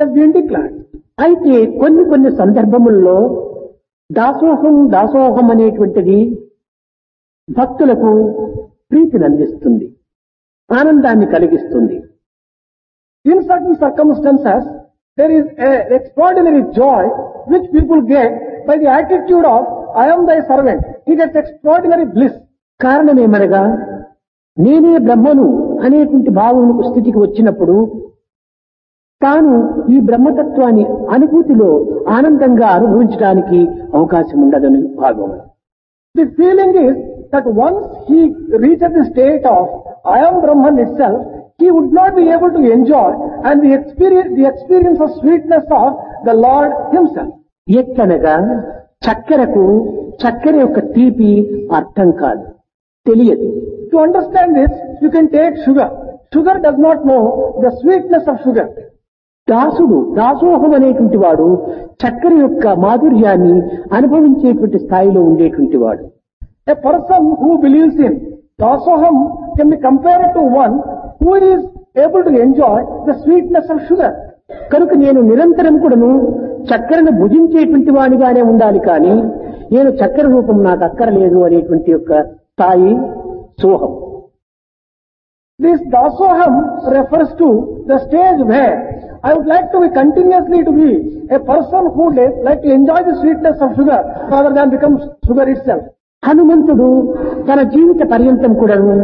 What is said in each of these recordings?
has been declared. అయితే కొన్ని సందర్భముల్లో దాసోహం అనేటువంటిది భక్తులకు ప్రీతిని అందిస్తుంది, ఆనందాన్ని కలిగిస్తుంది. In certain circumstances, there is an extraordinary joy which people get by the attitude of, I am thy servant. He gets extraordinary bliss. కారణమేమనగా నేనే బ్రహ్మను అనేటువంటి భావమునకు స్థితికి వచ్చినప్పుడు తాను ఈ బ్రహ్మతత్వాన్ని అనుభూతిలో ఆనందంగా అనుభవించడానికి అవకాశం ఉండదని భావం. The feeling is that once he reaches the state of I am Brahman itself, he would not be able to enjoy and the experience of sweetness of the Lord himself. ఎట్లనగా చక్కెర యొక్క తీపి అర్థం కాదు, తెలియదు. To understand this, you can take sugar. Sugar does not know the sweetness of sugar. దాసోహం అనేటువంటి వాడు చక్కెర యొక్క మాధుర్యాన్ని అనుభవించేటువంటి స్థాయిలో ఉండేటువంటి వాడు. A person who believes in dasoham can be compared to one who is able to enjoy the sweetness of sugar. కనుక నేను నిరంతరం కూడాను చక్కెరను భుజించేటువంటి వాడిగానే ఉండాలి, కానీ నేను చక్కెర రూపం నాకు అక్కరలేదు అనేటువంటి యొక్క స్థాయి సోహం. This dasoham refers to the stage where I would like to be continuously to be a person who like to enjoy the sweetness of sugar rather than become sugar itself. హనుమంతుడు తన జీవిత పర్యంతం కూడాను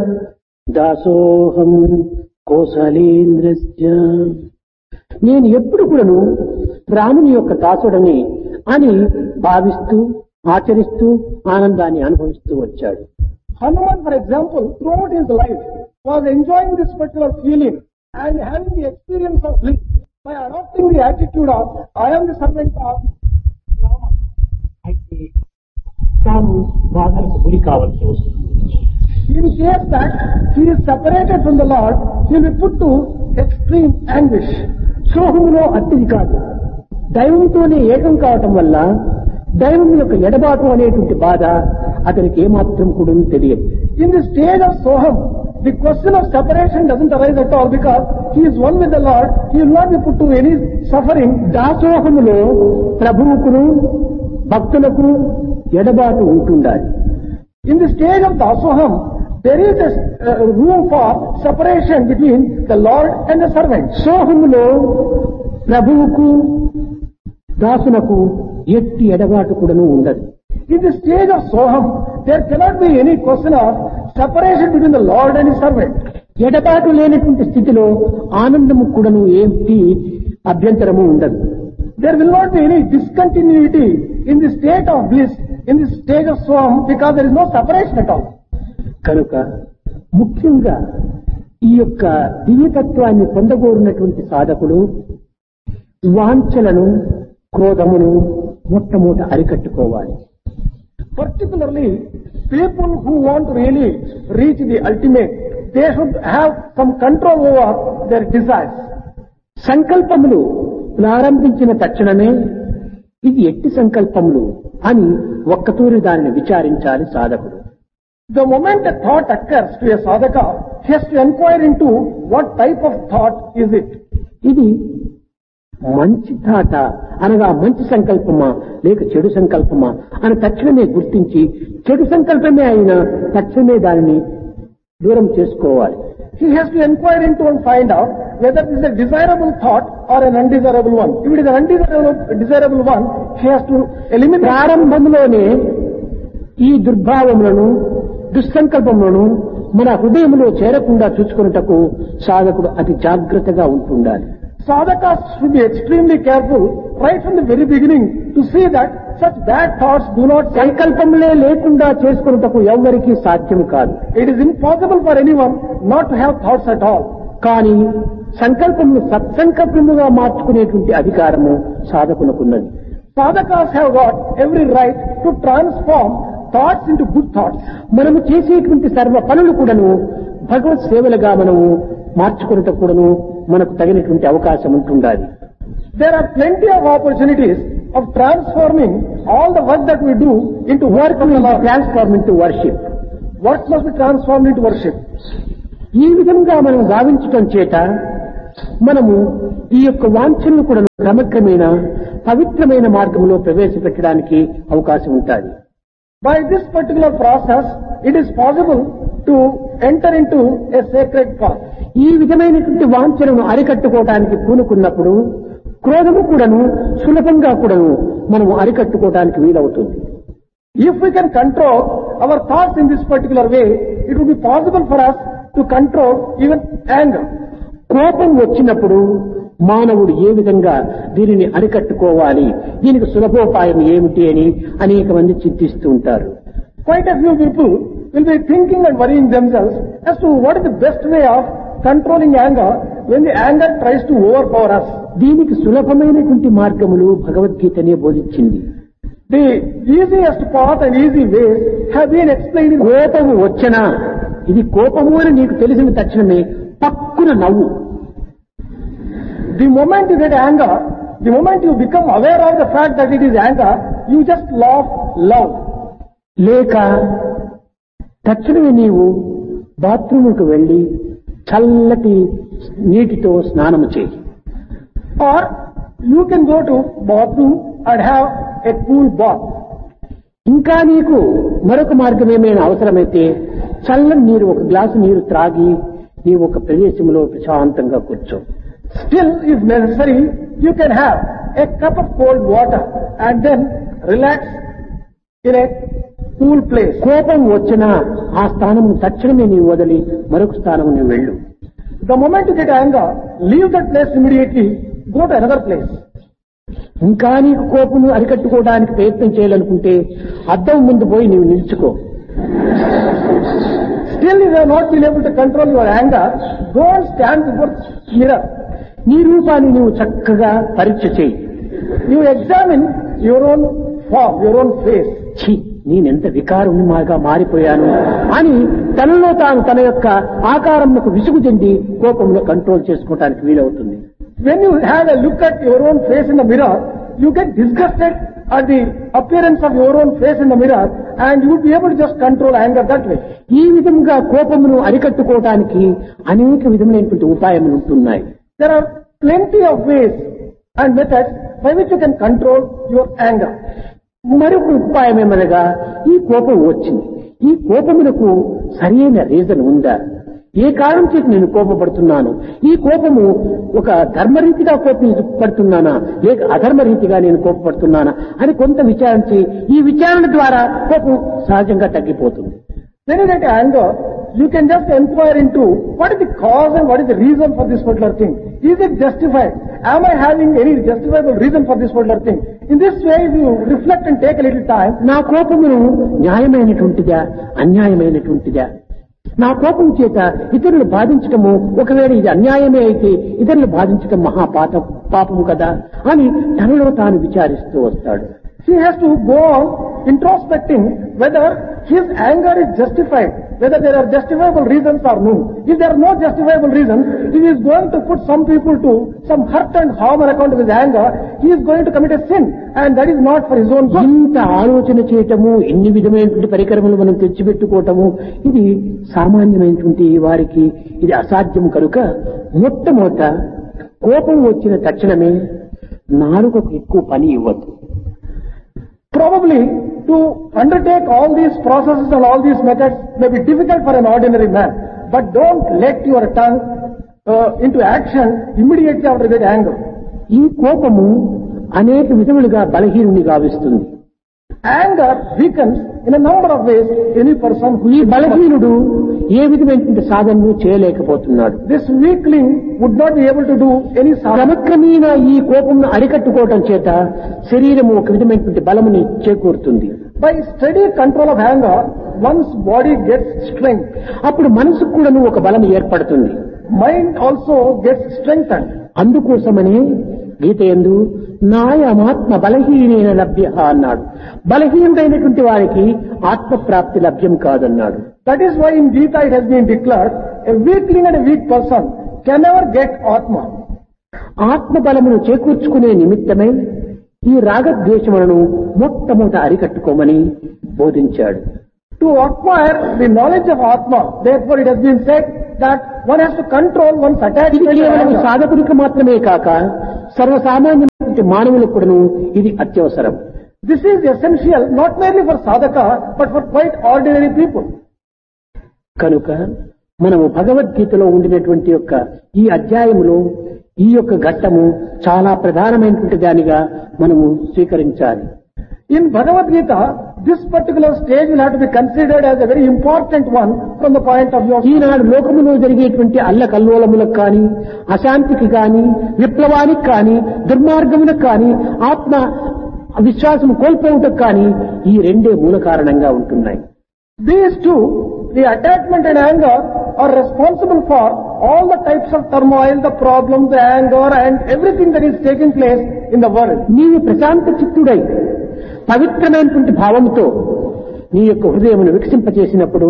దాసోహం కోసలేంద్రస్య, నేను ఎప్పుడు కూడాను రాముని యొక్క దాసుడని అని భావిస్తూ ఆచరిస్తూ ఆనందాన్ని అనుభవిస్తూ వచ్చాడు. Hanuman, for example, throughout his life was enjoying this particular feeling and having the experience of bliss by adopting the attitude of I am the servant of Rama. అయితే తాను బాధలకు గురి కావాల్సి వస్తుంది. In case that he is separated from the Lord, he will be put to extreme anguish. సోహములో అతిథి కాదు, దైవంతోనే ఏకం కావటం వల్ల దైవం యొక్క ఎడబాటు అనేటువంటి బాధ అతనికి ఏమాత్రం కూడా తెలియదు. In the stage of Soham, the question of separation doesn't arise at all because he is one with the Lord. He will not be put to any suffering. దాసోహములో ప్రభువుకును భక్తులకు ఎడబాటు ఉంటుండాలి. In the stage of Dasoham, there is a room for separation between the Lord and the servant. సోహములో ప్రభువుకు దాసునకు ఎట్టి ఎడబాటు కూడాను ఉండదు. In the stage of Soham, there cannot be any question of separation between the Lord and his servant. ఎడబాటు లేనటువంటి స్థితిలో ఆనందము కూడాను ఏమిటి అభ్యంతరము ఉండదు. There will not be any discontinuity in the state of bliss, in the stage of Soham, because there is no separation at all. కనుక ముఖ్యంగా ఈ యొక్క దివ్యతత్వాన్ని పొందగోరినటువంటి సాధకులు వాంఛలను క్రోధమును మొట్టమొదట అరికట్టుకోవాలి. Particularly, people who want to really reach the ultimate, they should have some control over their desires. సంకల్పములు ప్రారంభించిన తక్షణమే ఇది ఎట్టి సంకల్పములు అని ఒక్కతూరి దానిని విచారించాలి సాధకుడు. The moment a thought occurs to a sadhaka, he has to inquire into what type of thought is it. ఇది మంచి థాట అనగా మంచి సంకల్పమా లేక చెడు సంకల్పమా అని తక్షణమే గుర్తించి చెడు సంకల్పమే అయినా తక్షణమే దానిని దూరం చేసుకోవాలి. He has to inquire into and find out whether it is a desirable thought or an undesirable one. If it is an undesirable one, he has to eliminate. ప్రారంభంలోనే ఈ దుర్భావములను దుస్సంకల్పములను మన హృదయంలో చేరకుండా చూసుకున్నటకు సాధకుడు అతి జాగ్రత్తగా ఉంటుండాలి. Sadhakas should be extremely careful right from the very beginning to see that such bad thoughts do not. సంకల్పములే లేకుండా చేసుకున్నటకు ఎవ్వరికీ సాధ్యం కాదు. It is impossible for anyone not to have thoughts at all. కానీ సంకల్పమును సత్సంకల్పముగా మార్చుకునేటువంటి అధికారము సాధకునకున్నది. Sadhakas have got every right to transform thoughts into good thoughts. మనము చేసేటువంటి సర్వ పనులు కూడాను భగవత్ సేవలుగా మనము మార్చుకున్నట్టు కూడాను మనకు తగినటువంటి అవకాశం ఉంటుండాలి. There are plenty of opportunities of transforming all the work that we do into work of the Lord. Transform into worship. Work must be transformed into worship. ఈ విధంగా మనం భావించటం చేత మనము ఈ యొక్క వాంఛలను కూడా క్రమక్రమేణా పవిత్రమైన మార్గంలో ప్రవేశపెట్టడానికి అవకాశం ఉంటుంది. By this particular process, it is possible to enter into a sacred path. ఈ విధమైనటువంటి వాంఛలను అరికట్టుకోవడానికి పూనుకున్నప్పుడు క్రోధము కూడాను సులభంగా కూడాను మనము అరికట్టుకోవడానికి వీలవుతుంది. If we can control our thoughts in this particular way, it would be possible for us to control even anger. కోపం వచ్చినప్పుడు మానవుడు ఏ విధంగా దీనిని అరికట్టుకోవాలి, దీనికి సులభోపాయం ఏమిటి అని అనేక మంది చింతిస్తూ ఉంటారు. Quite a few people will be thinking and worrying themselves as to what is the best way of controlling anger when the anger tries to overpower us. దీనికి సులభమైనటువంటి మార్గములు భగవద్గీతనే బోధించింది. The easiest path and easy ways have been explained in కోపము వచ్చనా, ఇది కోపము అని నీకు తెలిసిన తక్షణమే పక్కున నవ్వు. The moment you get anger, the moment you become aware of the fact that it is anger, you just laugh loud. లేక తక్షణమే నీవు బాత్రూముకు వెళ్లి చల్లటి నీటితో స్నానము చేయి. Or you can go to bathroom and have a cool bath. ఇంకా నీకు మరొక మార్గం ఏమైనా అవసరమైతే చల్లని నీరు, ఒక గ్లాసు నీరు త్రాగి నీవు ఒక ప్రదేశంలో ప్రశాంతంగా కూర్చో. Still, if necessary, you can have a cup of cold water and then relax in a cool place. కోపం వచ్చినా ఆ స్థానము తక్షణమే నీవు వదిలి మరొక స్థానము నీవు వెళ్ళు. The moment you get anger, leave that place immediately, go to another place. ఇంకా నీకు కోపము అరికట్టుకోవడానికి ప్రయత్నం చేయాలనుకుంటే అద్దం ముందు పోయి నీవు నిలుచుకో. Still, if you have not been able to control your anger, go and stand before mirror. నీ రూపాన్ని నీవు చక్కగా పరీక్ష చేయి. You examine your own form, your own face. ఛీ, నేనెంత వికారునిగా మారిపోయాను అని తనలో తాను తన యొక్క ఆకారంకు విసుగు చెంది కోపంలో కంట్రోల్ చేసుకోవడానికి వీలవుతుంది. When you have a look at your own face in the mirror, you get disgusted at the appearance of your own face in the mirror and you will be able to just control anger that way. ఈ విధంగా కోపమును అరికట్టుకోవడానికి అనేక విధమైనటువంటి ఉపాయములు ఉంటున్నాయి. There are plenty of ways and methods by which you can control your anger. మరొక ఉపాయం ఏమనగా, ఈ కోపం వచ్చింది, ఈ కోపమునకు సరైన రీజన్ ఉందా, ఏ కారణం చేసి నేను కోపపడుతున్నాను, ఈ కోపము ఒక ధర్మరీతిగా కోపపడుతున్నానా లేక అధర్మరీతిగా నేను కోపపడుతున్నానా అని కొంత విచారించి ఈ విచారణ ద్వారా కోపం సహజంగా తగ్గిపోతుంది. When you get anger, you can just inquire into what is the cause and what is the reason for this particular thing. Is it justified? Am I having any justifiable reason for this particular thing? In this way, if you reflect and take a little time, నా కోపమును న్యాయమైనటువంటిదా అన్యాయమైనటువంటిదా, నా కోపం చేత ఇతరులు బాధించటము ఒకవేళ ఇది అన్యాయమే అయితే ఇతరులు బాధించటం పాపము కదా అని తనలో తాను విచారిస్తూ వస్తాడు. he has to go on introspecting whether his anger is justified, whether there are justifiable reasons or no. If there are no justifiable reasons, he is going to put some people to some hurt and harm on account of his anger. He is going to commit a sin and that is not for his own good. ఇంత ఆలోచన చేయటము, ఎన్ని విధమైనటువంటి పరికరములు మనం తెచ్చిపెట్టుకోవటము ఇది సామాన్యమైనటువంటి వారికి ఇది అసాధ్యం కనుక మొట్టమొదట కోపం వచ్చిన తక్షణమే నాలుకకు ఎక్కువ పని ఇవ్వద్దు. Probably to undertake all these processes and all these methods may be difficult for an ordinary man, but don't let your tongue into action immediately after you get anger. ఈ కోపము అనేక విధములుగా బలహీనుని గావిస్తుంది. Anger weakens in a number of ways any person who ఈ బలహీనుడు ఏ విధమైనటువంటి సాధనను చేయలేకపోతున్నాడు. This weakling would not be able to do any sadhana. క్రమక్రమేణా ఈ కోపంను అరికట్టుకోవటం చేత శరీరము ఒక విధమైనటువంటి బలముని చేకూరుతుంది. By steady control of anger, one's body gets strength. అప్పుడు మనసుకు కూడాను ఒక బలం ఏర్పడుతుంది. Mind also gets strengthened. అందుకోసమనే గీత యందు నాయమాత్మ బలహీనైన లభ్య అన్నాడు. బలహీనుడైనటువంటి వారికి ఆత్మప్రాప్తి లభ్యం కాదన్నాడు. That is why in Gita it has been declared, a weakling and a weak person can never get Atma. ఆత్మ బలమును చేకూర్చుకునే నిమిత్తమై ఈ రాగద్వేషములను మొట్టమొదట అరికట్టుకోమని బోధించాడు. To acquire the knowledge of Atma, therefore it has been said that one has to control one's ఇది attachment to కేవలం anger. సాధకుడికి మాత్రమే కాక సర్వసామాన్యమైనటువంటి మానవులకు కూడాను ఇది అత్యవసరం. This is essential not merely for sadhaka but for quite ordinary people. కనుక మనము భగవద్గీతలో ఉండినటువంటి యొక్క ఈ అధ్యాయములో ఈ యొక్క ఘట్టము చాలా ప్రధానమైనటువంటి దానిగా మనము స్వీకరించాలి. In Bhagavad Gita, this particular stage will have to be considered as a very important one from the point of view of ఈనాడు లోకములో జరిగేటువంటి అల్లకల్లోలములకు కానీ, అశాంతికి కానీ, విప్లవానికి కానీ, దుర్మార్గములకు కానీ, ఆత్మ విశ్వాసం కోల్పోవటకు కానీ ఈ రెండే మూల కారణంగా ఉంటున్నాయి. These two, the attachment and anger, are responsible for all the types of turmoil, the problems, the anger and everything that is taking place in the world. నీవు ప్రశాంత చిత్తుడై పవిత్రమైనటువంటి భావంతో నీ యొక్క హృదయమును వికసింపచేసినప్పుడు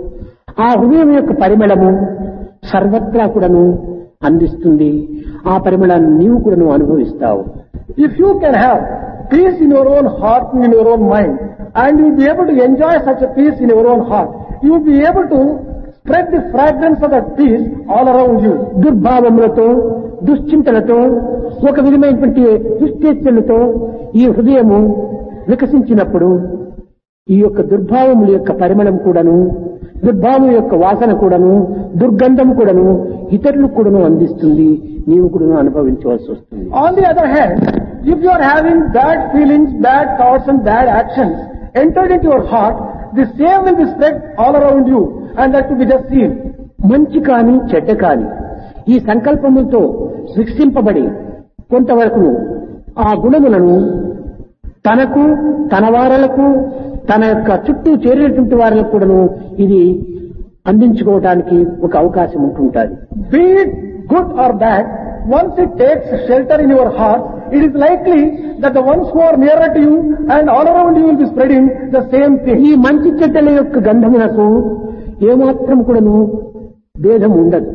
ఆ హృదయం యొక్క పరిమళము సర్వత్రా కూడాను అందిస్తుంది. ఆ పరిమళాన్ని నీవు కూడాను అనుభవిస్తావు. If you can have peace in your own heart and in your own mind, and you will be able to enjoy such a peace in your own heart, you will be able to spread the fragrance of that peace all around you. దుర్భావములతో, దుశ్చింతలతో, ఒక విధమైనటువంటి దుశ్చేష్టలతో ఈ హృదయము వికసించినప్పుడు ఈ యొక్క దుర్భావముల యొక్క పరిమళం కూడాను, దుర్భావం యొక్క వాసన కూడాను, దుర్గంధం కూడాను ఇతరులకు కూడాను అందిస్తుంది. నీవు కూడాను అనుభవించవలసి వస్తుంది. On the other hand, if you are having bad feelings, bad thoughts and bad actions entered into your heart, the same will be spread all around you and that will be just seen. మంచి కాని చెడ్డ కాని ఈ సంకల్పములతో శిక్షింపబడి కొంతవరకు ఆ గుణములను తనకు, తన వారలకు, తన యొక్క చుట్టూ చేరినటువంటి వారికి కూడాను ఇది అందించుకోవడానికి ఒక అవకాశం ఉంటుంటుంది. Be it good or bad, once it takes shelter in your heart, it is likely that the ones who are nearer to you and all around you will be spreading the same thing. ఈ మంచి చెడ్డల యొక్క గంధమునకు ఏమాత్రం కూడాను భేదం ఉండదు.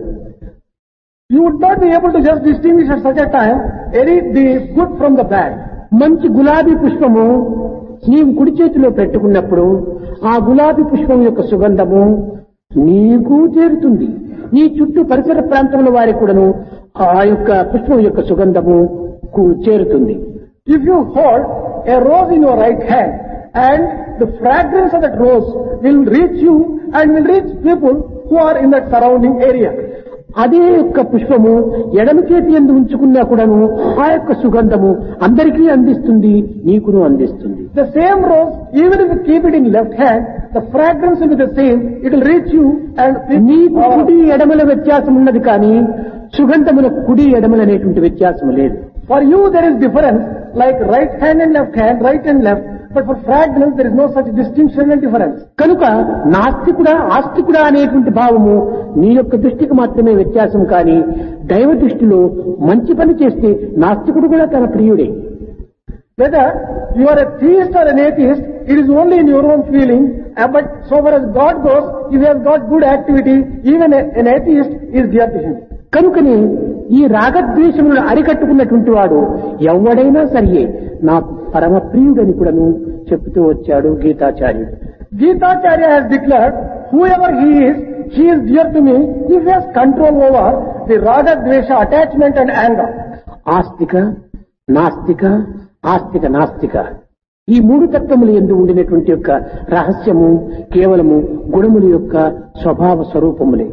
You would not be able to just distinguish at such a time the good from the bad. మంచి గులాబీ పుష్పము నీవు కుడి చేతిలో పెట్టుకున్నప్పుడు ఆ గులాబీ పుష్పం యొక్క సుగంధము నీకు చేరుతుంది. నీ చుట్టూ పరిసర ప్రాంతంలో వారికి కూడాను ఆ యొక్క పుష్పం యొక్క సుగంధము చేరుతుంది. If you hold a rose in your right hand and the fragrance of that rose will reach you and will reach people who are in that surrounding area. అదే యొక్క పుష్పము ఎడమ చేతి యందు ఉంచుకున్నా కూడాను ఆ యొక్క సుగంధము అందరికీ అందిస్తుంది, నీకును అందిస్తుంది. The same rose, even if you keep it in left hand, the fragrance will be the same. It will reach you and నీకు కుడి ఎడమల వ్యత్యాసం ఉన్నది కానీ సుగంధములకు కుడి ఎడమల అనేటువంటి వ్యత్యాసం లేదు. For you there is difference like right hand and left hand, right and left. But for fragrance there is no such distinction and difference. కనుక నాస్తికుడా ఆస్తికుడా అనేటువంటి భావము నీ యొక్క దృష్టికి మాత్రమే వ్యత్యాసం కానీ దైవ దృష్టిలో మంచి పని చేస్తే నాస్తికుడు కూడా తన ప్రియుడే. Whether you are a theist or an atheist, it is only in your own feeling. But so far as God goes, if you have got good activity, even an atheist is dear to him. కనుకనే ఈ రాగద్వేషములను అరికట్టుకున్నటువంటి వాడు ఎవడైనా సరియే నా పరమ ప్రియుడని కూడాను చెప్తూ వచ్చాడు గీతాచార్యుడు. Gitacharya has declared, whoever he is dear to me if he has control over the raga, dvesha, attachment and anger. ఆస్తిక, నాస్తిక, ఆస్తిక నాస్తిక ఈ మూడు తత్వములు యందు ఉండినటువంటి యొక్క రహస్యము కేవలము గుణముల యొక్క స్వభావ స్వరూపములే.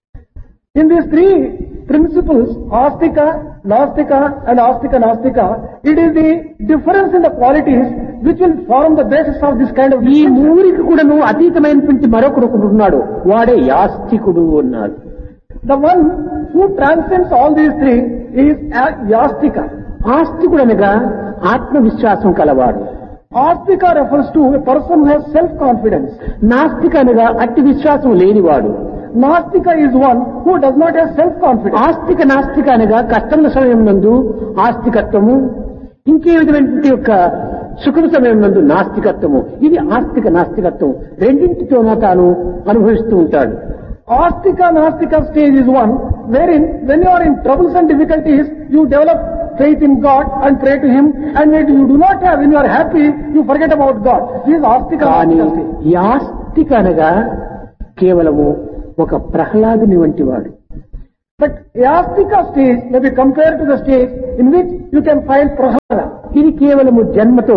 In these three principles, astika, nastika and astika nastika, it is the difference in the qualities which will form the basis of this kind of ఈ distinction. మూరికి కూడాను అతీతమైనటువంటి మరొకడు ఉన్నాడు, వాడే యాస్తికుడు అన్నాడు. The one who transcends all these three is yastika. ఆస్తికుడు అనగా ఆత్మవిశ్వాసం కలవాడు. Astika refers to a person who has self-confidence. నాస్తిక అనగా అట్టి విశ్వాసం లేనివాడు. Nastika is one who does not have self-confidence. ఆస్తిక నాస్తిక అనగా కష్టముల సమయం నందు ఆస్తికత్వము, ఇంకే విధమైనటువంటి యొక్క సుఖం సమయం నందు నాస్తికత్వము. ఇది ఆస్తిక నాస్తికత్వం రెండింటితోనూ తాను అనుభవిస్తూ ఉంటాడు. Astika nastika stage is one wherein when you are in troubles and difficulties, you develop faith in God and pray to Him, and when you do not have, when you are happy, you forget about God. This is astika కానీ nastika stage. ఆస్తిక అనగా కేవలము ఒక ప్రహ్లాదుని వంటి వాడు. But Yastika stage may be compared to the stage in which you can find Prahlada. ఇది కేవలము జన్మతో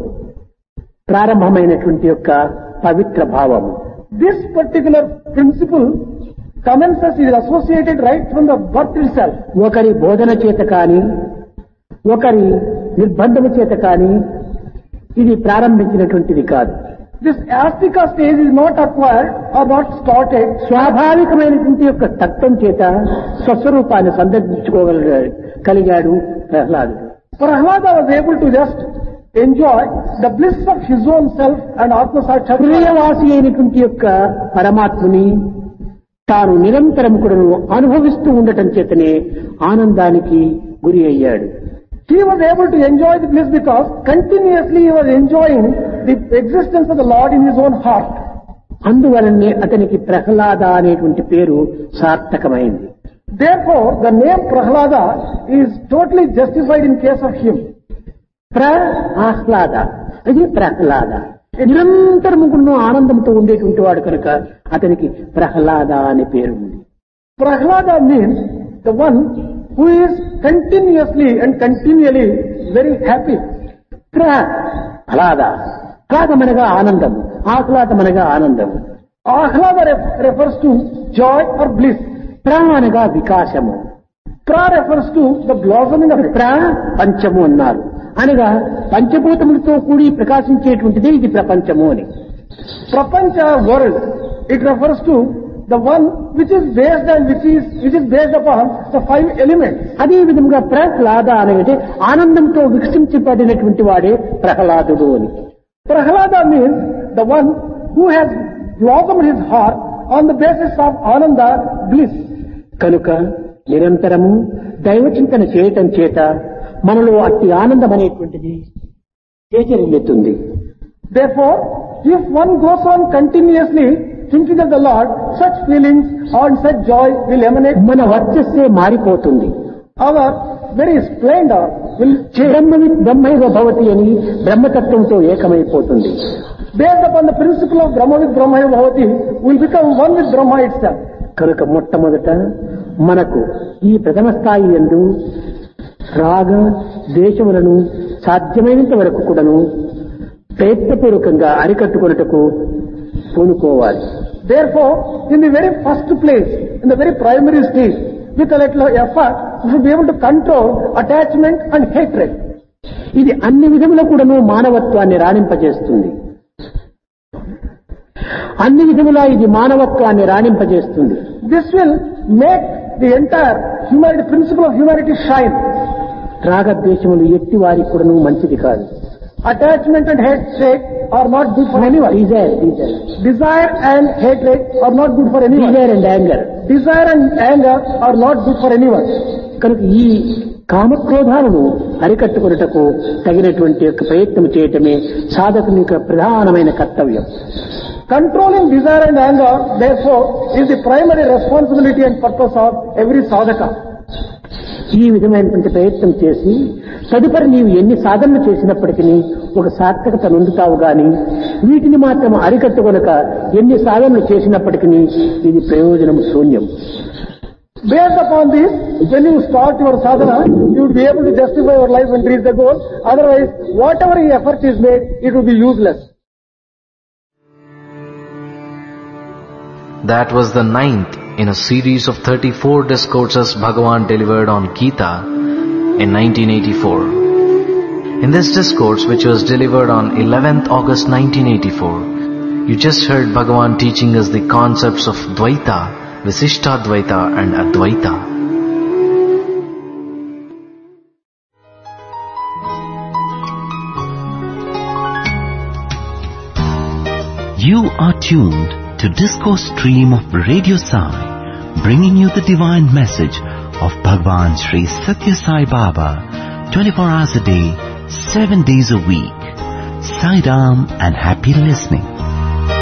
ప్రారంభమైనటువంటి యొక్క పవిత్ర భావము. This particular principle commences, is associated right from the birth itself. ఒకరి బోధన చేత కానీ ఒకరి నిర్బంధము చేత కానీ ఇది ప్రారంభించినటువంటిది కాదు. This Astika stage is not acquired or not started. స్వాభావికమైనటువంటి యొక్క తత్వం చేత స్వస్వరూపాన్ని సందర్శించుకోగలిగాడు ప్రహ్లాదుడు. Prahlada was able to just enjoy the bliss of his own self and Atma Sakshatkara. ప్రియవాసి అయినటువంటి యొక్క పరమాత్మని తాను నిరంతరం కూడా అనుభవిస్తూ ఉండటం చేతనే ఆనందానికి గురి అయ్యాడు. He was able to enjoy the bliss because continuously he was enjoying the existence of the Lord in his own heart. అందువలనే అతనికి ప్రహ్లాద అనేటువంటి పేరు సార్థకమైంది. Therefore, the name Prahlada is totally justified in case of him. ఆహ్లాద ఇది ప్రహ్లాద, నిరంతరము కూడా ఆనందంతో ఉండేటువంటి వాడు కనుక అతనికి ప్రహ్లాద అనే పేరు ఉంది. Prahlada means the one who is continuously and continually very happy. Prahlada ఆహ్లాదమనగా ఆనందం, ఆహ్లాదమనగా ఆనందం. Ahlada refers to joy or bliss. అనగా వికాసము. Refers to the blossoming of it. పంచము అన్నారు అనగా పంచభూతములతో కూడి ప్రకాశించేటువంటిదే ఇది ప్రపంచము అని. Prapancha world, it refers to the one which is based and which is based upon the 5 elements. అదే విధంగా ప్రహ్లాద అనేది ఆనందంతో వికసించబడినటువంటి వాడే ప్రహ్లాదుడు అని. Prahlada means the one who has blossomed his heart on the basis of Ananda, bliss. కనుక నిరంతరము దైవచింతన చేయటం చేత మనలో అట్టి ఆనందం అనేటువంటిది చేచరిల్లుతుంది. Therefore, if one goes on continuously thinking of the Lord, such feelings or such joy will emanate. మన వర్చస్సే మారిపోతుంది. Our very splendor will బ్రహ్మవిత్ బ్రహ్మైవ భవతి అని బ్రహ్మతత్వంతో ఏకమైపోతుంది. Based upon the principle of Brahmavid Brahmaya Bhavati, will become one with Brahma itself. కనుక మొట్టమొదట మనకు ఈ ప్రథమ స్థాయి యందు రాగ దేశములను సాధ్యమైనంత వరకు కూడాను ప్రయత్నపూర్వకంగా అరికట్టుకొనుటకు పూనుకోవాలి. Therefore, in the very first place, in the very primary stage, with a little effort, we should be able to control attachment and hatred. ఇది అన్ని విధముల కూడాను మానవత్వాన్ని రాణింపజేస్తుంది. అన్ని విధములా ఇది మానవత్వాన్ని రాణింపజేస్తుంది. This will make the entire humanity, principle of humanity shine. రాగద్వేషములు ఎట్టి వారికి కూడాను మంచిది కాదు. Attachment and hatred are not good for anyone. Desire and hatred are not good for anyone. Desire and anger are not good for anyone. కనుక ఈ కామక్రోధాలను అరికట్టుకొనుటకు తగినటువంటి యొక్క ప్రయత్నం చేయటమే సాధకుని యొక్క ప్రధానమైన కర్తవ్యం. Controlling desire and anger, therefore, is the primary responsibility and purpose of every sadhaka. ఈ విధమైనటువంటి ప్రయత్నం చేసి తదుపరి నీవు ఎన్ని సాధనలు చేసినప్పటికీ ఒక సార్థకత నొందుతావు గాని వీటిని మాత్రం అరికట్టుకొనక ఎన్ని సాధనలు చేసినప్పటికీ ఇది ప్రయోజనం శూన్యం. Based upon this, when you start your sadhana, you would be able to justify your life and reach the goal. Otherwise, whatever effort is made, it would be useless. That was the 9th in a series of 34 discourses Bhagavan delivered on Gita in 1984. In this discourse, which was delivered on 11th August 1984, you just heard Bhagavan teaching us the concepts of Dvaita, Visishtadvaita and Advaita. You are tuned to Discourse Stream of Radio Sai, bringing you the divine message of Bhagwan Sri Satya Sai Baba, 24 hours a day, 7 days a week. Sai Ram and happy listening.